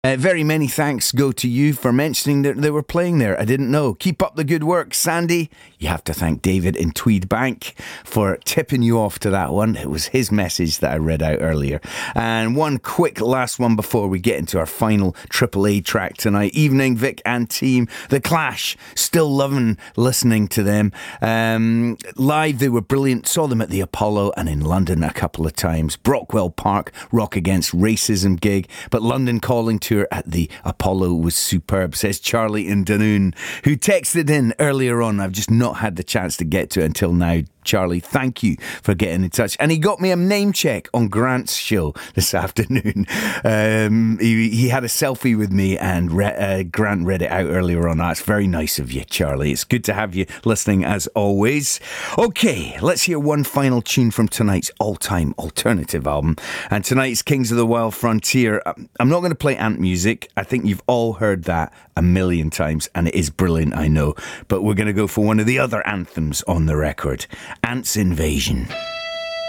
Very many thanks go to you for mentioning that they were playing there. I didn't know. Keep up the good work, Sandy. You have to thank David in Tweed Bank for tipping you off to that one. It was his message that I read out earlier. And one quick last one before we get into our final AAA track tonight. Evening, Vic and team. The Clash. Still loving listening to them. Live, they were brilliant. Saw them at the Apollo and in London a couple of times. Brockwell Park, Rock Against Racism gig. But London Calling tour at the Apollo was superb, says Charlie in Dunoon, who texted in earlier on. I've just not had the chance to get to it until now. Charlie, thank you for getting in touch. And he got me a name check on Grant's show this afternoon. He had a selfie with me and Grant read it out earlier on. That's very nice of you, Charlie. It's good to have you listening as always. Okay, let's hear one final tune from tonight's all-time alternative album. And tonight's Kings of the Wild Frontier. I'm not going to play Ant music. I think you've all heard that a million times, and it is brilliant, I know. But we're going to go for one of the other anthems on the record. Ant's Invasion.